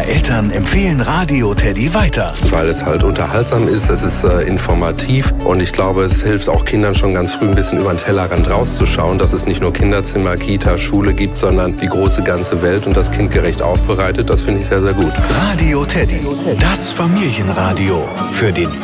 Eltern empfehlen Radio Teddy weiter. Weil es halt unterhaltsam ist, es ist informativ und ich glaube, es hilft auch Kindern schon ganz früh ein bisschen über den Tellerrand rauszuschauen, dass es nicht nur Kinderzimmer, Kita, Schule gibt, sondern die große ganze Welt und das kindgerecht aufbereitet. Das finde ich sehr, sehr gut. Radio Teddy, das Familienradio für den